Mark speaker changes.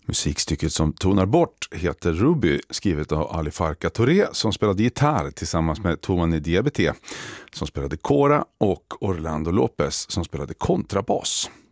Speaker 1: Musikstycket som tonar bort heter Ruby, skrivet av Ali Farka Touré som spelade gitarr tillsammans med Tony Diabete som spelade kora och Orlando Lopez som spelade kontrabas.